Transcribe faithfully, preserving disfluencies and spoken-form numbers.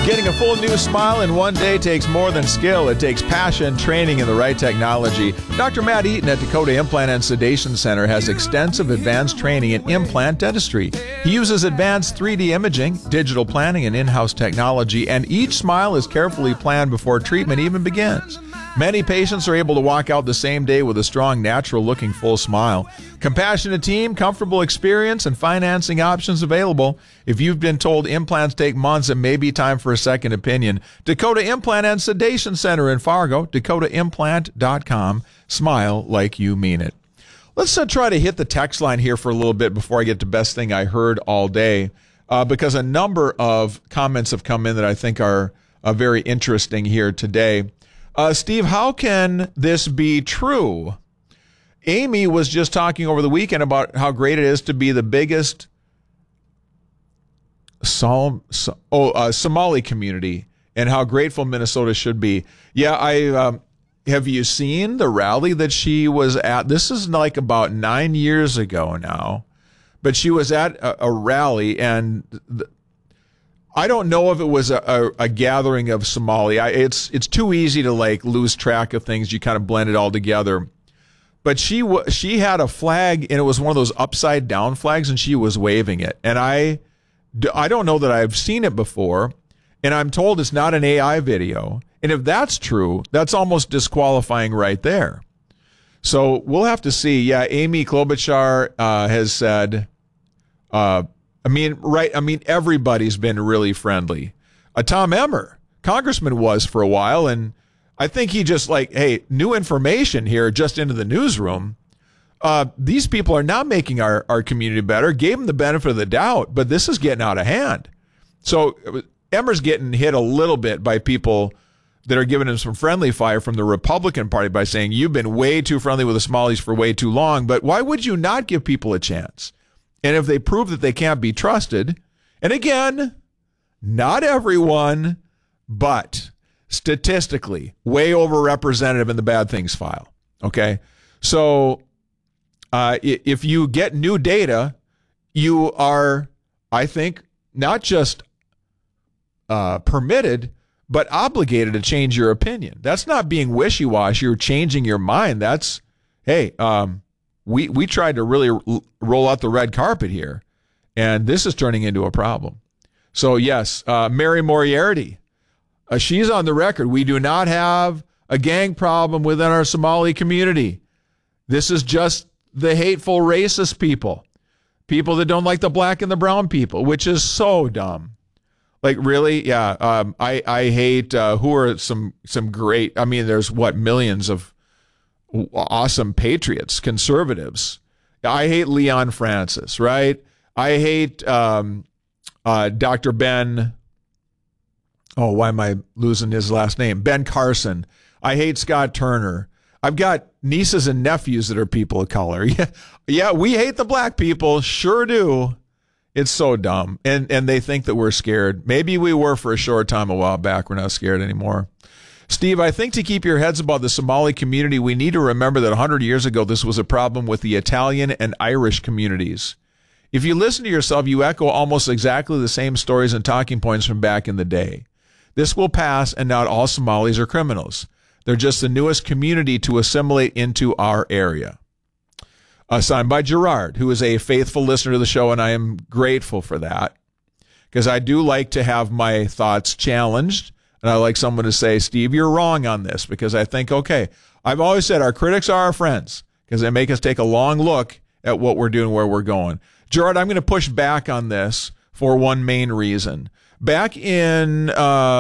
Getting a full new smile in one day takes more than skill. It takes passion, training, and the right technology. Doctor Matt Eaton at Dakota Implant and Sedation Center has extensive advanced training in implant dentistry. He uses advanced three D imaging, digital planning, and in-house technology, and each smile is carefully planned before treatment even begins. Many patients are able to walk out the same day with a strong, natural-looking full smile. Compassionate team, comfortable experience, and financing options available. If you've been told implants take months, it may be time for a second opinion. Dakota Implant and Sedation Center in Fargo, dakota implant dot com. Smile like you mean it. Let's uh, try to hit the text line here for a little bit before I get to best thing I heard all day, uh, because a number of comments have come in that I think are uh, very interesting here today. Uh, Steve, how can this be true? Amy was just talking over the weekend about how great it is to be the biggest Som- oh, uh, Somali community and how grateful Minnesota should be. Yeah, I um, have you seen the rally that she was at? This is like about nine years ago now, but she was at a, a rally, and the, I don't know if it was a, a, a gathering of Somali. I, it's it's too easy to like lose track of things. You kind of blend it all together. But she w- she had a flag, and it was one of those upside down flags, and she was waving it. And I, I don't know that I've seen it before, and I'm told it's not an A I video. And if that's true, that's almost disqualifying right there. So we'll have to see. Yeah, Amy Klobuchar uh, has said. Uh, I mean, right. I mean, everybody's been really friendly. Uh, Tom Emmer, congressman, was for a while, and I think he just like, hey, new information here just into the newsroom. Uh, these people are not making our, our community better. Gave them the benefit of the doubt, but this is getting out of hand. So Emmer's getting hit a little bit by people that are giving him some friendly fire from the Republican Party by saying, you've been way too friendly with the Somalis for way too long, but why would you not give people a chance? And if they prove that they can't be trusted, and again, not everyone, but statistically, way overrepresented in the bad things file. Okay? So uh, if you get new data, you are, I think, not just uh, permitted, but obligated to change your opinion. That's not being wishy-washy. You're changing your mind. That's, hey, um, We we tried to really r- roll out the red carpet here, and this is turning into a problem. So, yes, uh, Mary Moriarty, uh, she's on the record. We do not have a gang problem within our Somali community. This is just the hateful racist people, people that don't like the black and the brown people, which is so dumb. Like, really? Yeah, um, I, I hate uh, who are some some great, I mean, there's, what, millions of awesome patriots, conservatives. I hate Leon Francis, right? I hate um, uh, Doctor Ben. Oh, why am I losing his last name? Ben Carson. I hate Scott Turner. I've got nieces and nephews that are people of color. Yeah, yeah, we hate the black people. Sure do. It's so dumb. And, and they think that we're scared. Maybe we were for a short time a while back. We're not scared anymore. Steve, I think to keep your heads above the Somali community, we need to remember that one hundred years ago, this was a problem with the Italian and Irish communities. If you listen to yourself, you echo almost exactly the same stories and talking points from back in the day. This will pass, and not all Somalis are criminals. They're just the newest community to assimilate into our area. Uh, signed by Gerard, who is a faithful listener to the show, and I am grateful for that, because I do like to have my thoughts challenged. And I like someone to say, Steve, you're wrong on this, because I think, okay, I've always said our critics are our friends because they make us take a long look at what we're doing, where we're going. Gerard, I'm going to push back on this for one main reason. Back in uh